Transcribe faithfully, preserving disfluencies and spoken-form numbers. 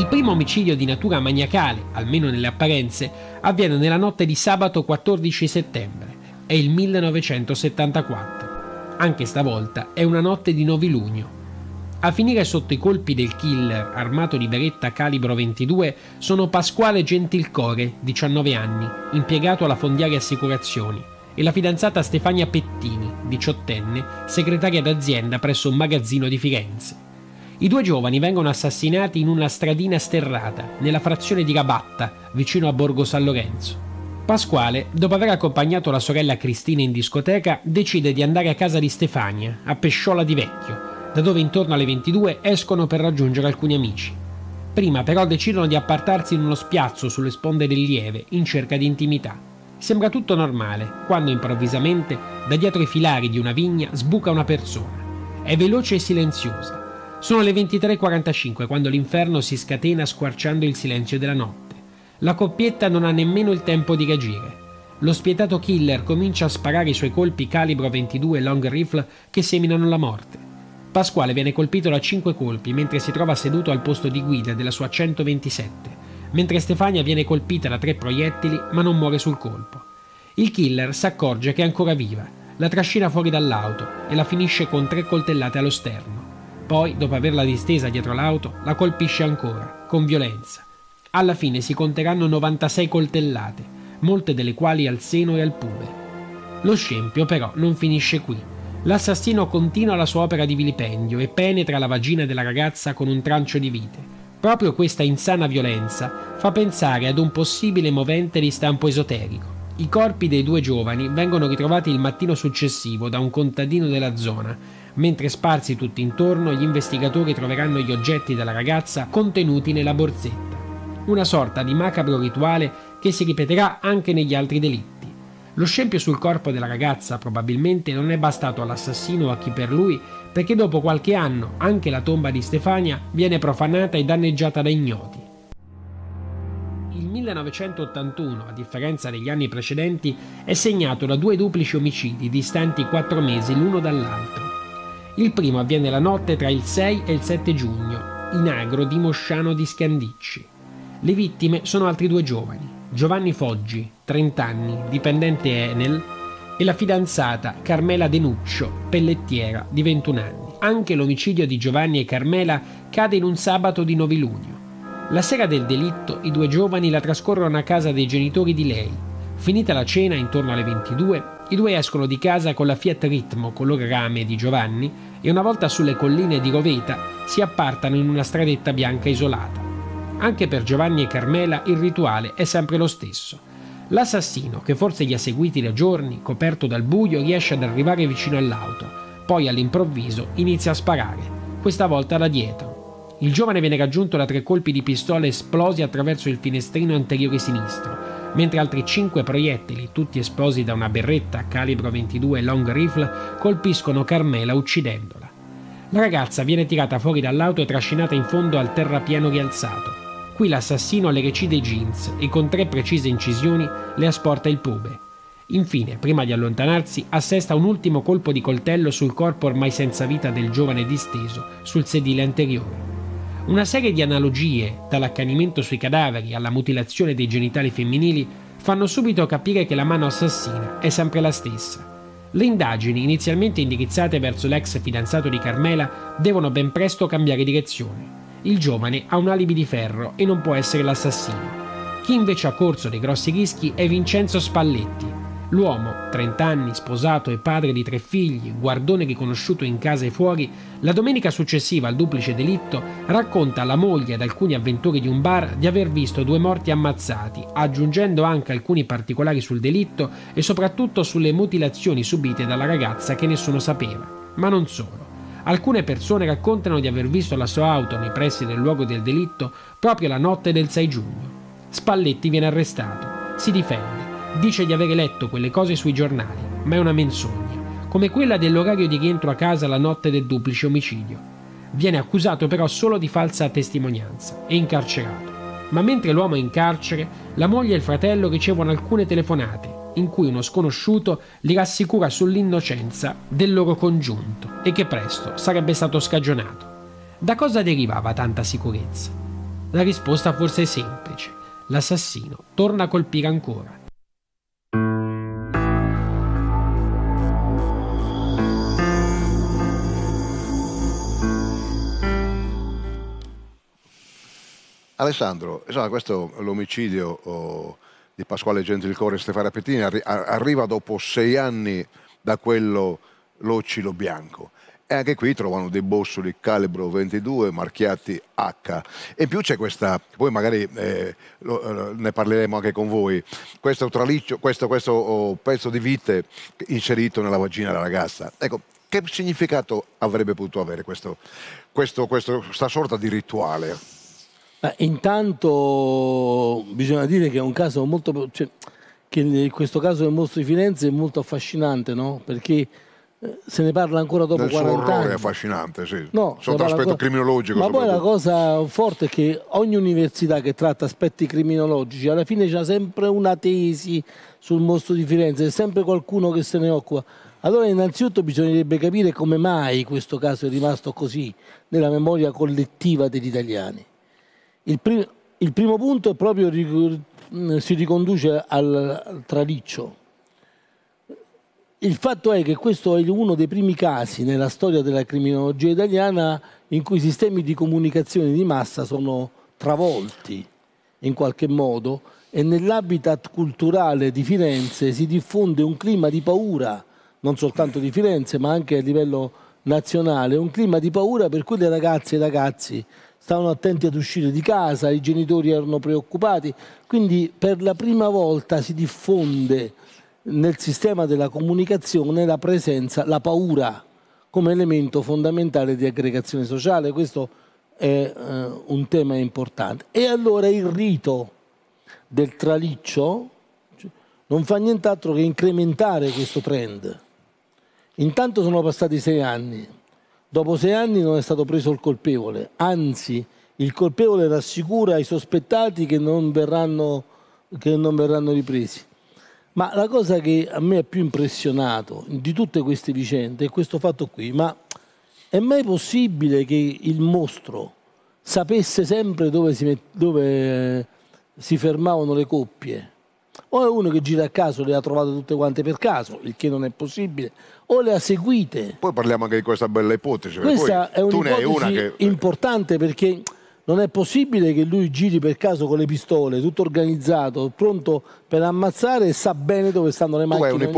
primo omicidio di natura maniacale, almeno nelle apparenze, avviene nella notte di sabato quattordici settembre. È il millenovecentosettantaquattro. Anche stavolta è una notte di novilunio. A finire sotto i colpi del killer, armato di beretta calibro ventidue, sono Pasquale Gentilcore, diciannove anni, impiegato alla Fondiaria Assicurazioni, e la fidanzata Stefania Pettini, diciottenne, segretaria d'azienda presso un magazzino di Firenze. I due giovani vengono assassinati in una stradina sterrata, nella frazione di Rabatta, vicino a Borgo San Lorenzo. Pasquale, dopo aver accompagnato la sorella Cristina in discoteca, decide di andare a casa di Stefania, a Pesciola di Vecchio, da dove intorno alle ventidue escono per raggiungere alcuni amici. Prima però decidono di appartarsi in uno spiazzo sulle sponde del Lieve, in cerca di intimità. Sembra tutto normale, quando improvvisamente, da dietro i filari di una vigna, sbuca una persona. È veloce e silenziosa. Sono le ventitré e quarantacinque quando l'inferno si scatena squarciando il silenzio della notte. La coppietta non ha nemmeno il tempo di reagire. Lo spietato killer comincia a sparare i suoi colpi calibro ventidue long rifle che seminano la morte. Pasquale viene colpito da cinque colpi mentre si trova seduto al posto di guida della sua centoventisette, mentre Stefania viene colpita da tre proiettili ma non muore sul colpo. Il killer si accorge che è ancora viva, la trascina fuori dall'auto e la finisce con tre coltellate allo sterno. Poi, dopo averla distesa dietro l'auto, la colpisce ancora, con violenza. Alla fine si conteranno novantasei coltellate, molte delle quali al seno e al pube. Lo scempio però non finisce qui. L'assassino continua la sua opera di vilipendio e penetra la vagina della ragazza con un trancio di vite. Proprio questa insana violenza fa pensare ad un possibile movente di stampo esoterico. I corpi dei due giovani vengono ritrovati il mattino successivo da un contadino della zona, mentre sparsi tutti intorno gli investigatori troveranno gli oggetti della ragazza contenuti nella borsetta. Una sorta di macabro rituale che si ripeterà anche negli altri delitti. Lo scempio sul corpo della ragazza probabilmente non è bastato all'assassino o a chi per lui, perché dopo qualche anno anche la tomba di Stefania viene profanata e danneggiata da ignoti. Il millenovecentottantuno, a differenza degli anni precedenti, è segnato da due duplici omicidi distanti quattro mesi l'uno dall'altro. Il primo avviene la notte tra il sei e il sette giugno, in agro di Mosciano di Scandicci. Le vittime sono altri due giovani, Giovanni Foggi, trenta anni, dipendente Enel, e la fidanzata Carmela Denuccio, pellettiera, di ventuno anni. Anche l'omicidio di Giovanni e Carmela cade in un sabato di novilunio. La sera del delitto i due giovani la trascorrono a casa dei genitori di lei. Finita la cena, intorno alle ventidue, i due escono di casa con la Fiat Ritmo color rame di Giovanni e una volta sulle colline di Roveta si appartano in una stradetta bianca isolata. Anche per Giovanni e Carmela il rituale è sempre lo stesso. L'assassino, che forse li ha seguiti da giorni, coperto dal buio, riesce ad arrivare vicino all'auto. Poi all'improvviso inizia a sparare, questa volta da dietro. Il giovane viene raggiunto da tre colpi di pistola esplosi attraverso il finestrino anteriore sinistro, mentre altri cinque proiettili, tutti esplosi da una berretta calibro ventidue long rifle, colpiscono Carmela uccidendola. La ragazza viene tirata fuori dall'auto e trascinata in fondo al terrapieno rialzato. Qui l'assassino le recide i jeans e con tre precise incisioni le asporta il pube. Infine, prima di allontanarsi, assesta un ultimo colpo di coltello sul corpo ormai senza vita del giovane disteso sul sedile anteriore. Una serie di analogie, dall'accanimento sui cadaveri alla mutilazione dei genitali femminili, fanno subito capire che la mano assassina è sempre la stessa. Le indagini, inizialmente indirizzate verso l'ex fidanzato di Carmela, devono ben presto cambiare direzione. Il giovane ha un alibi di ferro e non può essere l'assassino. Chi invece ha corso dei grossi rischi è Vincenzo Spalletti. L'uomo, trenta anni, sposato e padre di tre figli, guardone riconosciuto in casa e fuori, la domenica successiva al duplice delitto racconta alla moglie ed alcuni avventori di un bar di aver visto due morti ammazzati, aggiungendo anche alcuni particolari sul delitto e soprattutto sulle mutilazioni subite dalla ragazza che nessuno sapeva. Ma non solo. Alcune persone raccontano di aver visto la sua auto nei pressi del luogo del delitto proprio la notte del sei giugno. Spalletti viene arrestato, si difende, dice di avere letto quelle cose sui giornali, ma è una menzogna, come quella dell'orario di rientro a casa la notte del duplice omicidio. Viene accusato però solo di falsa testimonianza e incarcerato. Ma mentre l'uomo è in carcere, la moglie e il fratello ricevono alcune telefonate in cui uno sconosciuto li rassicura sull'innocenza del loro congiunto e che presto sarebbe stato scagionato. Da cosa derivava tanta sicurezza? La risposta forse è semplice: l'assassino torna a colpire ancora. Alessandro, insomma, questo l'omicidio oh, di Pasquale Gentilcore e Stefania Pettini arri arriva dopo sei anni da quello Locilo Bianco. E anche qui trovano dei bossoli calibro ventidue marchiati H. E in più c'è questa, poi magari eh, lo, ne parleremo anche con voi, questo traliccio, questo, questo oh, pezzo di vite inserito nella vagina della ragazza. Ecco, che significato avrebbe potuto avere questo, questo, questo, questa sorta di rituale? Beh, intanto bisogna dire che è un caso molto, cioè, che in questo caso del mostro di Firenze è molto affascinante, no? Perché eh, se ne parla ancora dopo Nel quaranta suo orrore anni. è affascinante, sì. No, sotto l'aspetto ancora... criminologico. Ma soprattutto. poi la cosa forte è che ogni università che tratta aspetti criminologici alla fine c'ha sempre una tesi sul mostro di Firenze, è sempre qualcuno che se ne occupa. Allora innanzitutto bisognerebbe capire come mai questo caso è rimasto così nella memoria collettiva degli italiani. Il, prim il primo punto è proprio, si riconduce al, al traliccio. Il fatto è che questo è uno dei primi casi nella storia della criminologia italiana in cui i sistemi di comunicazione di massa sono travolti in qualche modo e nell'habitat culturale di Firenze si diffonde un clima di paura, non soltanto di Firenze ma anche a livello nazionale, un clima di paura per cui le ragazze e i ragazzi stavano attenti ad uscire di casa, i genitori erano preoccupati, quindi per la prima volta si diffonde nel sistema della comunicazione la presenza, la paura come elemento fondamentale di aggregazione sociale. Questo è uh, un tema importante. E allora il rito del traliccio non fa nient'altro che incrementare questo trend. Intanto sono passati sei anni. Dopo sei anni non è stato preso il colpevole, anzi il colpevole rassicura i sospettati che non verranno, che non verranno ripresi. Ma la cosa che a me ha più impressionato di tutte queste vicende è questo fatto qui. Ma è mai possibile che il mostro sapesse sempre dove si, dove si fermavano le coppie? O è uno che gira a caso, le ha trovate tutte quante per caso, il che non è possibile, o le ha seguite. Poi parliamo anche di questa bella ipotesi. Questa è un'ipotesi una che... importante perché non è possibile che lui giri per caso con le pistole, tutto organizzato, pronto per ammazzare e sa bene dove stanno le macchine.